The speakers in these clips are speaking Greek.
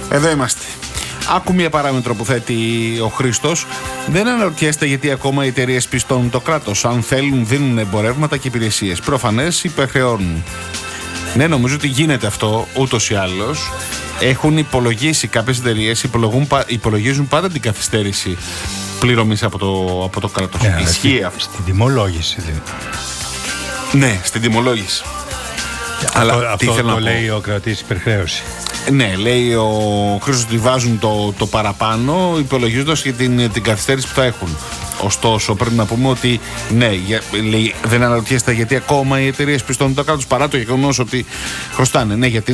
Εδώ είμαστε. Άκου μία παράμετρο που θέτει ο Χρήστος. Δεν αναρωτιέστε γιατί ακόμα οι εταιρείες πιστώνουν το κράτος. Αν θέλουν, δίνουν εμπορεύματα και υπηρεσίες. Προφανές υπερχρεώνουν. Ναι, νομίζω ότι γίνεται αυτό ούτως ή άλλως. Έχουν υπολογίσει κάποιες εταιρείες, υπολογίζουν πάντα την καθυστέρηση πληρωμής από το κράτος. Ισχύει αυτό. Στην τιμολόγηση δηλαδή. Ναι, στην τιμολόγηση. Αλλά αυτό το λέει ο κρατής υπερχρέωση. Ναι, λέει ο Χρήστος ότι βάζουν το παραπάνω υπολογίζοντας και την καθυστέρηση που θα έχουν. Ωστόσο, πρέπει να πούμε ότι ναι, λέει, δεν αναρωτιέστε γιατί ακόμα οι εταιρείες πιστώνουν το κράτος παρά το γεγονός ότι χρωστάνε. Ναι, γιατί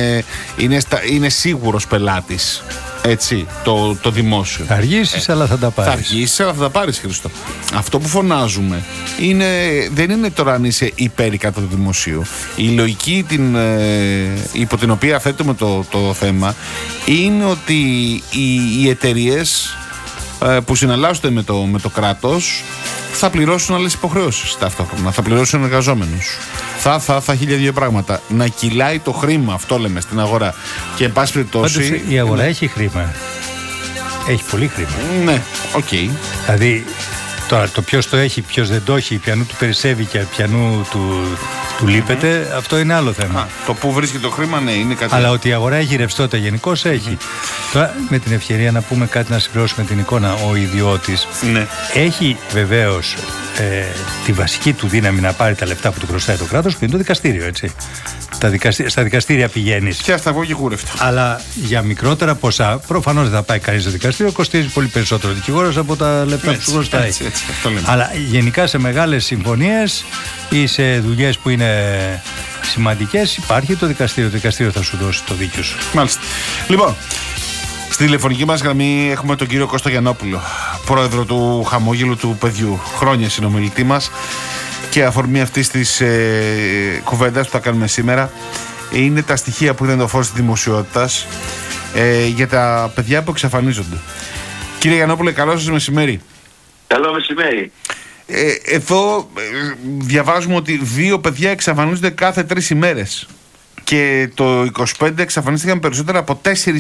είναι σίγουρος πελάτης. Έτσι, το δημόσιο. Θα αργήσεις, αλλά θα τα πάρεις. Θα αργήσεις, αλλά θα τα πάρεις, Χρήστο. Αυτό που φωνάζουμε δεν είναι τώρα αν είσαι υπέρ ή κατά του δημοσίου. Η λογική υπό την οποία θέτουμε το θέμα είναι ότι οι εταιρείες που συναλλάσσονται με το κράτος θα πληρώσουν άλλες υποχρεώσεις ταυτόχρονα. Θα πληρώσουν εργαζόμενους. Θα 1002 πράγματα. Να κυλάει το χρήμα, αυτό λέμε, στην αγορά. Και εν πάση περιπτώσει. Πάντως η αγορά έχει χρήμα. Έχει πολύ χρήμα. Ναι, οκ. Δηλαδή, τώρα το ποιος το έχει, ποιος δεν το έχει, ποιανού του περισσεύει και ποιανού του λείπεται, αυτό είναι άλλο θέμα. Το που βρίσκεται το χρήμα, ναι, είναι κάτι. Αλλά ότι η αγορά έχει ρευστότητα γενικώς έχει. Τώρα, με την ευκαιρία να πούμε κάτι, να συμπληρώσουμε την εικόνα. Ο ιδιώτης έχει βεβαίως τη βασική του δύναμη να πάρει τα λεφτά που του χρωστάει το κράτος, που είναι το δικαστήριο, έτσι. Στα δικαστήρια πηγαίνεις. Και ασταγό και κούρευτο. Αλλά για μικρότερα ποσά, προφανώς δεν θα πάει κανείς στο δικαστήριο, κοστίζει πολύ περισσότερο ο δικηγόρος από τα λεφτά που σου χρωστάει. Έτσι, αλλά γενικά σε μεγάλες συμφωνίες ή σε δουλειές που είναι σημαντικές υπάρχει το δικαστήριο. Το δικαστήριο θα σου δώσει το δίκιο σου. Μάλιστα. Λοιπόν, στη τηλεφωνική μας γραμμή έχουμε τον κύριο Κώστα Γιαννόπουλο, πρόεδρο του Χαμόγελου του Παιδιού. Χρόνια συνομιλητή μας. Και αφορμή αυτής της κουβέντας που θα κάνουμε σήμερα είναι τα στοιχεία που είναι το φως της δημοσιότητας για τα παιδιά που εξαφανίζονται. Κύριε Γιαννόπουλε, καλό σας μεσημέρι. Καλό μεσημέρι. Εδώ διαβάζουμε ότι 2 παιδιά εξαφανίζονται κάθε 3 ημέρες. Και το 25 εξαφανίστηκαν περισσότερα από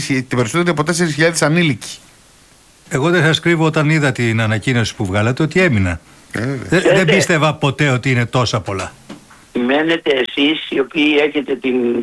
4.000 ανήλικοι. Εγώ δεν σας κρύβω, όταν είδα την ανακοίνωση που βγάλατε, ότι έμεινα. Δεν πίστευα ποτέ ότι είναι τόσα πολλά. Μένετε εσείς οι οποίοι έχετε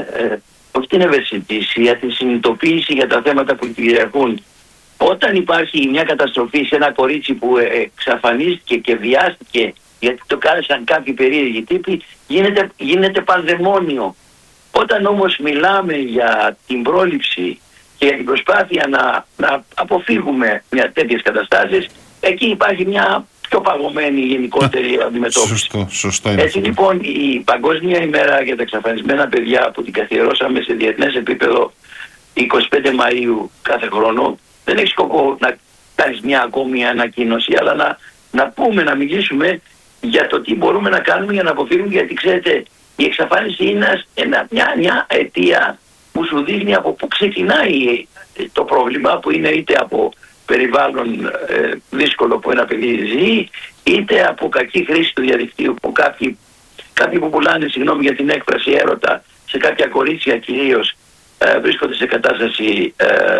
όχι την ευαισθησία, την συνειδητοποίηση για τα θέματα που κυριαρχούν. Όταν υπάρχει μια καταστροφή σε ένα κορίτσι που εξαφανίστηκε και βιάστηκε γιατί το κάλεσαν κάποιοι περίεργοι τύποι, γίνεται πανδαιμόνιο. Όταν όμως μιλάμε για την πρόληψη και για την προσπάθεια να αποφύγουμε μια τέτοιες καταστάσεις, εκεί υπάρχει μια πιο παγωμένη γενικότερη αντιμετώπιση. Σωστό είναι. Έτσι λοιπόν η Παγκόσμια ημέρα για τα εξαφανισμένα παιδιά που την καθιερώσαμε σε διεθνές επίπεδο 25 Μαΐου κάθε χρόνο, δεν έχει σκοπό να κάνεις μια ακόμη ανακοίνωση, αλλά να πούμε, να μιλήσουμε για το τι μπορούμε να κάνουμε για να αποφύγουμε, γιατί ξέρετε η εξαφάνιση είναι μια αιτία που σου δείχνει από πού ξεκινάει το πρόβλημα, που είναι είτε από περιβάλλον δύσκολο που ένα παιδί ζει, είτε από κακή χρήση του διαδικτύου που κάποιοι που πουλάνε, συγγνώμη για την έκφραση, έρωτα σε κάποια κορίτσια κυρίως, βρίσκονται σε κατάσταση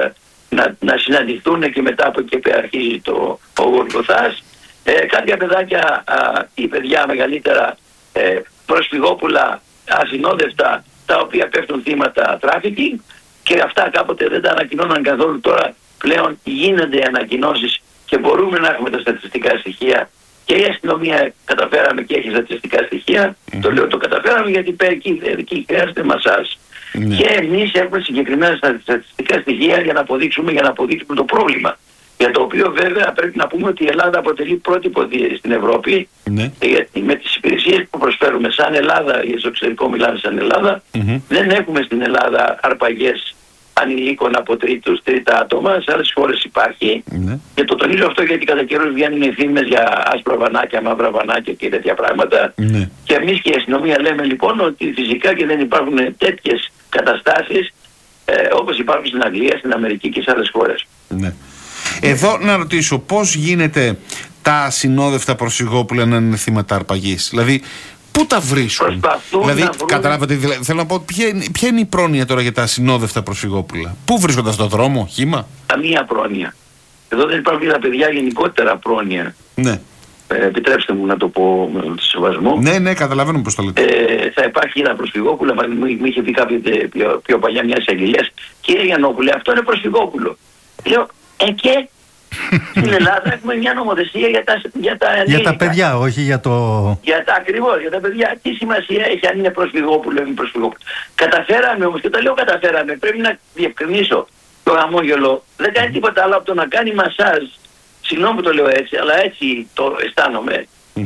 να συναντηθούν και μετά από εκεί αρχίζει ο γολγοθάς. Κάποια παιδάκια ή παιδιά μεγαλύτερα, προσφυγόπουλα ασυνόδευτα, τα οποία πέφτουν θύματα τράφικινγκ, και αυτά κάποτε δεν τα ανακοινώναν καθόλου. Τώρα πλέον γίνονται ανακοινώσεις και μπορούμε να έχουμε τα στατιστικά στοιχεία, και η αστυνομία καταφέραμε και έχει στατιστικά στοιχεία. Το λέω το καταφέραμε γιατί εκεί χρειάζεται μασάζ. Και εμείς έχουμε συγκεκριμένα στατιστικά στοιχεία για να αποδείξουμε το πρόβλημα. Για το οποίο βέβαια πρέπει να πούμε ότι η Ελλάδα αποτελεί πρότυπο στην Ευρώπη, γιατί με τις υπηρεσίες που προσφέρουμε σαν Ελλάδα, για στο εξωτερικό μιλάμε σαν Ελλάδα, δεν έχουμε στην Ελλάδα αρπαγές ανηλίκων από τρίτα άτομα. Σε άλλες χώρες υπάρχει. Και το τονίζω αυτό γιατί κατά καιρούς βγαίνουν οι φήμες για άσπρα βανάκια, μαύρα βανάκια και τέτοια πράγματα. Και εμείς και η αστυνομία λέμε λοιπόν ότι φυσικά και δεν υπάρχουν τέτοιες καταστάσεις όπως υπάρχουν στην Αγγλία, στην Αμερική και σε άλλες χώρες. Εδώ να ρωτήσω, πώς γίνεται τα ασυνόδευτα προσφυγόπουλα να είναι θύματα αρπαγής? Δηλαδή, Πού τα βρίσκουν? Δηλαδή, καταλάβατε, θέλω να πω, ποια είναι η πρόνοια τώρα για τα ασυνόδευτα προσφυγόπουλα? Πού βρίσκονται στον δρόμο, χύμα? Καμία πρόνοια. Εδώ δεν υπάρχουν για τα παιδιά γενικότερα πρόνοια. Ναι. Επιτρέψτε μου να το πω με σεβασμό. Ναι, καταλαβαίνω πώς το λέτε. Θα υπάρχει ένα προσφυγόπουλο, μου είχε πει κάποιο πιο παλιά μια εισαγγελίας, κύριε Γιαννόπουλε, αυτό είναι προσφυγόπουλο. Λέω, και στην Ελλάδα έχουμε μια νομοθεσία για τα παιδιά, όχι για το... Ακριβώς, για τα παιδιά. Τι σημασία έχει αν είναι προσφυγόπουλο ή μη προσφυγόπουλο? Καταφέραμε όμως, και όταν λέω καταφέραμε, πρέπει να διευκρινίσω, το χαμόγελο δεν κάνει τίποτα άλλο από το να κάνει μασάζ. Συγγνώμη που το λέω έτσι, αλλά έτσι το αισθάνομαι.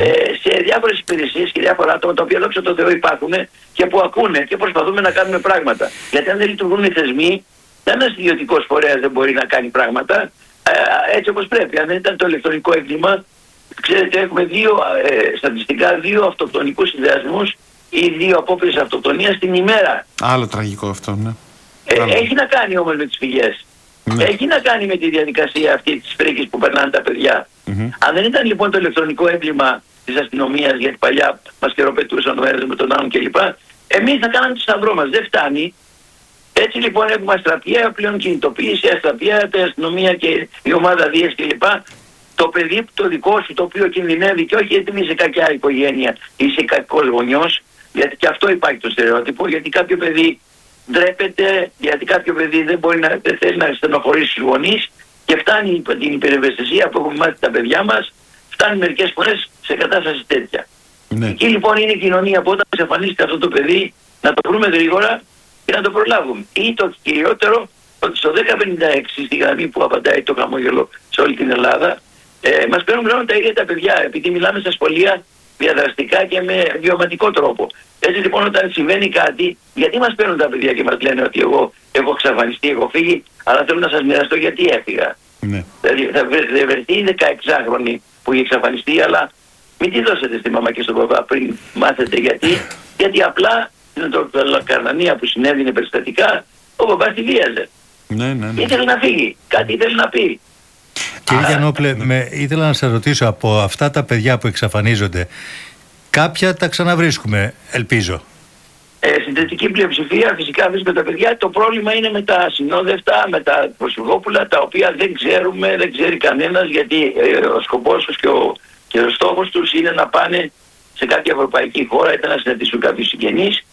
Σε διάφορες υπηρεσίες και διάφορα άτομα τα οποία δόξα τω Θεώ υπάρχουν και που ακούνε και προσπαθούμε να κάνουμε πράγματα. Γιατί αν δεν λειτουργούν οι θεσμοί, κανένας ιδιωτικός φορέας δεν μπορεί να κάνει πράγματα έτσι όπως πρέπει. Αν δεν ήταν το ηλεκτρονικό έγκλημα, ξέρετε, έχουμε στατιστικά 2 αυτοκτονικούς συνδυασμούς ή 2 απόπειρες αυτοκτονίας την ημέρα. Άλλο τραγικό αυτό, ναι. Έχει να κάνει όμως με τις πηγές. Ναι. Έχει να κάνει με τη διαδικασία αυτή της φρίκης που περνάνε τα παιδιά. Αν δεν ήταν λοιπόν το ηλεκτρονικό έγκλημα της αστυνομίας, γιατί παλιά μας χειροπετούσαν ο ένας με τον άλλον κλπ. Εμείς θα κάναμε το σταυρό μας. Δεν φτάνει. Έτσι λοιπόν έχουμε αστραπιαία πλέον κινητοποίηση, αστραπιαία, η αστυνομία και η ομάδα Δίας κλπ. Το παιδί το δικό σου το οποίο κινδυνεύει, και όχι γιατί είσαι κακιά οικογένεια, είσαι κακός γονιός, γιατί και αυτό υπάρχει το στερεότυπο, γιατί κάποιο παιδί ντρέπεται, γιατί κάποιο παιδί δεν θέλει να στενοχωρήσει τους γονείς και φτάνει την υπερευαισθησία που έχουμε μάθει τα παιδιά μας, φτάνει μερικές φορές σε κατάσταση τέτοια. Ναι. Εκεί λοιπόν είναι η κοινωνία που όταν εξαφανίζεται αυτό το παιδί να το βρούμε γρήγορα και να το προλάβουμε. Ή το κυριότερο, ότι στο 1056 στη γραμμή που απαντάει το χαμόγελο σε όλη την Ελλάδα, μας παίρνουν πλέον τα ίδια τα παιδιά, επειδή μιλάμε στα σχολεία διαδραστικά και με βιωματικό τρόπο. Έτσι λοιπόν όταν συμβαίνει κάτι, γιατί μας παίρνουν τα παιδιά και μας λένε ότι εγώ έχω εξαφανιστεί, έχω φύγει, αλλά θέλω να σας μοιραστώ γιατί έφυγα. Ναι. Δηλαδή θα βρεθεί η 16χρονη που έχει εξαφανιστεί, αλλά μην τη δώσετε στη μαμά και στον παπά πριν μάθετε γιατί απλά στην Καρνανία που συνέβαινε περιστατικά, ο παπάς τη βίαζε. Ναι. Ήθελε να φύγει, κάτι ήθελε να πει. Κύριε Γιαννόπουλε, ήθελα να σας ρωτήσω, από αυτά τα παιδιά που εξαφανίζονται, κάποια τα ξαναβρίσκουμε, ελπίζω? Συντριπτική πλειοψηφία φυσικά βρίσκουμε τα παιδιά. Το πρόβλημα είναι με τα ασυνόδευτα, με τα προσφυγόπουλα, τα οποία δεν ξέρουμε, δεν ξέρει κανένας, γιατί ο σκοπός τους και ο στόχος τους είναι να πάνε σε κάποια ευρωπαϊκή χώρα, είτε να συναντήσουν κάποιους συγγενείς,